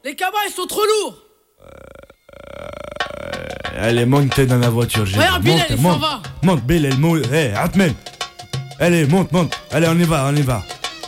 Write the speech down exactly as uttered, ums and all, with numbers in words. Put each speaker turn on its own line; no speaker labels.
Les cabas, ils sont trop lourds.
Allez, monte dans la voiture, j'ai
Regarde, Bilal, il s'en va.
Monte, Bilal, monte, hé, Atmen. Allez, monte, monte. Allez, on y va, on y va.